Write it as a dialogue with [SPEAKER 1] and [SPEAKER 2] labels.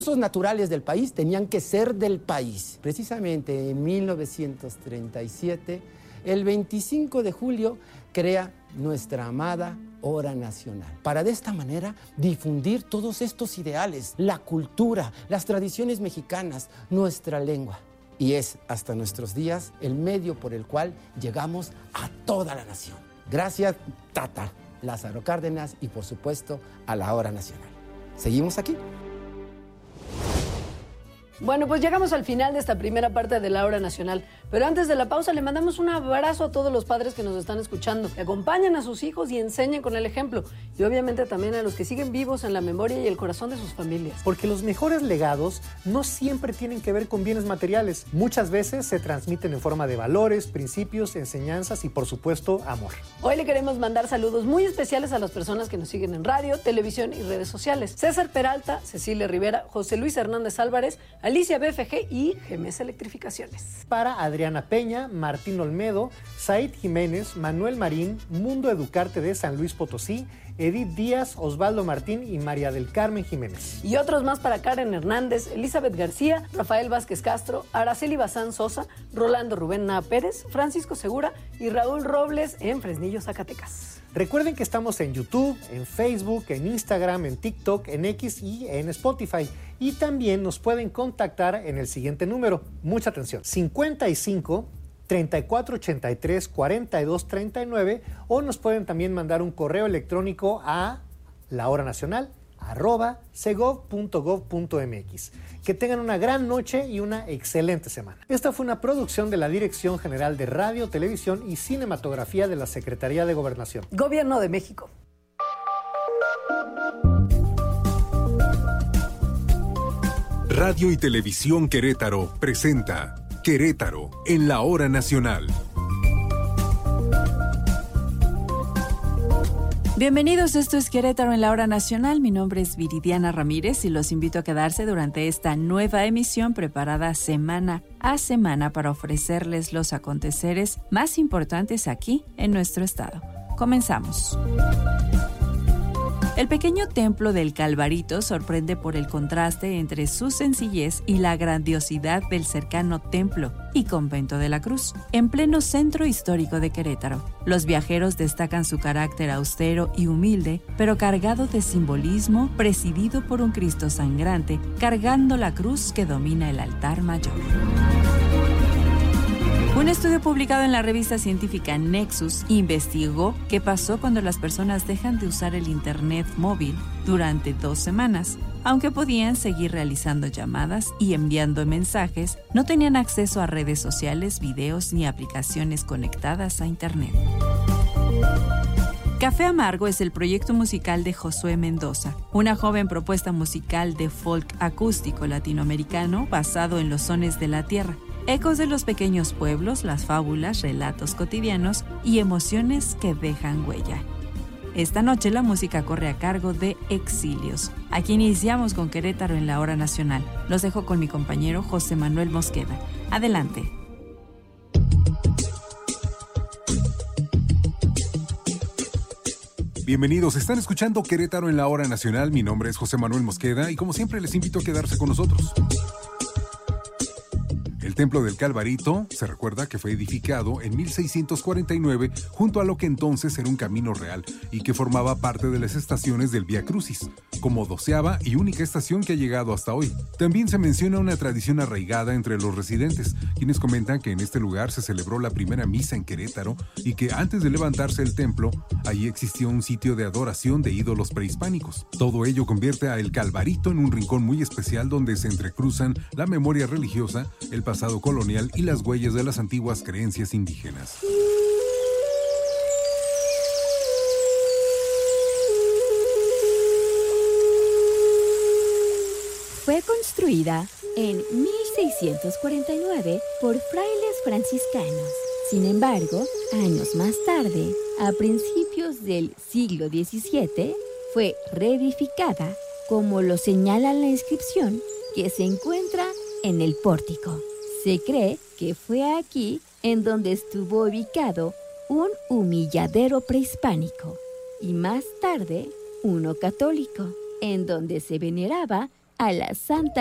[SPEAKER 1] Los naturales del país tenían que ser del país. Precisamente en 1937, el 25 de julio, crea nuestra amada Hora Nacional, para de esta manera difundir todos estos ideales, la cultura, las tradiciones mexicanas, nuestra lengua. Y es hasta nuestros días el medio por el cual llegamos a toda la nación. Gracias, Tata, Lázaro Cárdenas y por supuesto a la Hora Nacional. ¿Seguimos aquí?
[SPEAKER 2] Bueno, pues llegamos al final de esta primera parte de la Hora Nacional. Pero antes de la pausa le mandamos un abrazo a todos los padres que nos están escuchando, que acompañen a sus hijos y enseñen con el ejemplo. Y obviamente también a los que siguen vivos en la memoria y el corazón de sus familias.
[SPEAKER 3] Porque los mejores legados no siempre tienen que ver con bienes materiales. Muchas veces se transmiten en forma de valores, principios, enseñanzas y por supuesto amor.
[SPEAKER 2] Hoy le queremos mandar saludos muy especiales a las personas que nos siguen en radio, televisión y redes sociales. César Peralta, Cecilia Rivera, José Luis Hernández Álvarez, Alicia BFG y GMS Electrificaciones.
[SPEAKER 3] Para Adriana Peña, Martín Olmedo, Said Jiménez, Manuel Marín, Mundo Educarte de San Luis Potosí, Edith Díaz, Osvaldo Martín y María del Carmen Jiménez.
[SPEAKER 2] Y otros más para Karen Hernández, Elizabeth García, Rafael Vázquez Castro, Araceli Bazán Sosa, Rolando Rubén Naa Pérez, Francisco Segura y Raúl Robles en Fresnillo, Zacatecas.
[SPEAKER 3] Recuerden que estamos en YouTube, en Facebook, en Instagram, en TikTok, en X y en Spotify. Y también nos pueden contactar en el siguiente número. Mucha atención. 55 34 83 42 39 o nos pueden también mandar un correo electrónico a lahoranacional@segov.gov.mx. Que tengan una gran noche y una excelente semana. Esta fue una producción de la Dirección General de Radio, Televisión y Cinematografía de la Secretaría de Gobernación.
[SPEAKER 2] Gobierno de México.
[SPEAKER 4] Radio y Televisión Querétaro presenta Querétaro en la Hora Nacional.
[SPEAKER 5] Bienvenidos, esto es Querétaro en la Hora Nacional. Mi nombre es Viridiana Ramírez y los invito a quedarse durante esta nueva emisión preparada semana a semana para ofrecerles los aconteceres más importantes aquí en nuestro estado. Comenzamos. El pequeño templo del Calvarito sorprende por el contraste entre su sencillez y la grandiosidad del cercano templo y convento de la Cruz, en pleno centro histórico de Querétaro. Los viajeros destacan su carácter austero y humilde, pero cargado de simbolismo, presidido por un Cristo sangrante, cargando la cruz que domina el altar mayor. Un estudio publicado en la revista científica Nexus investigó qué pasó cuando las personas dejan de usar el internet móvil durante 2 semanas. Aunque podían seguir realizando llamadas y enviando mensajes, no tenían acceso a redes sociales, videos ni aplicaciones conectadas a internet. Café Amargo es el proyecto musical de Josué Mendoza, una joven propuesta musical de folk acústico latinoamericano basado en los sones de la tierra. Ecos de los pequeños pueblos, las fábulas, relatos cotidianos y emociones que dejan huella. Esta noche la música corre a cargo de Exilios. Aquí iniciamos con Querétaro en la Hora Nacional. Los dejo con mi compañero José Manuel Mosqueda. Adelante.
[SPEAKER 4] Bienvenidos, están escuchando Querétaro en la Hora Nacional. Mi nombre es José Manuel Mosqueda y como siempre les invito a quedarse con nosotros. El Templo del Calvarito se recuerda que fue edificado en 1649 junto a lo que entonces era un camino real y que formaba parte de las estaciones del Vía Crucis, como 12ª y única estación que ha llegado hasta hoy. También se menciona una tradición arraigada entre los residentes, quienes comentan que en este lugar se celebró la primera misa en Querétaro y que antes de levantarse el templo, allí existió un sitio de adoración de ídolos prehispánicos. Todo ello convierte a El Calvarito en un rincón muy especial donde se entrecruzan la memoria religiosa, el pasado colonial y las huellas de las antiguas creencias indígenas.
[SPEAKER 6] Fue construida en 1649 por frailes franciscanos. Sin embargo, años más tarde, a principios del siglo XVII, fue reedificada, como lo señala la inscripción que se encuentra en el pórtico. Se cree que fue aquí en donde estuvo ubicado un humilladero prehispánico y más tarde uno católico, en donde se veneraba a la Santa